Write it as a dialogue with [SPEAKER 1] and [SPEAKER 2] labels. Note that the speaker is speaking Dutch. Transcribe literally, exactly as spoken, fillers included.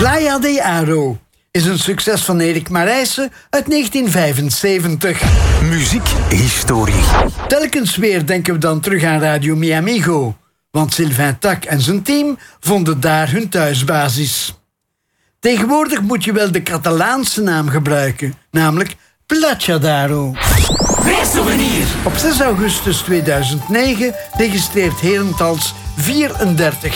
[SPEAKER 1] Playa de Aro is een succes van Erik Marijsse uit negentien vijfenzeventig.
[SPEAKER 2] Muziekhistorie.
[SPEAKER 1] Telkens weer denken we dan terug aan Radio Mi Amigo, want Sylvain Tac en zijn team vonden daar hun thuisbasis. Tegenwoordig moet je wel de Catalaanse naam gebruiken, namelijk Platja d'Aro.
[SPEAKER 3] Reissouvenir.
[SPEAKER 1] Op zes augustus tweeduizend negen registreert Herentals vierendertig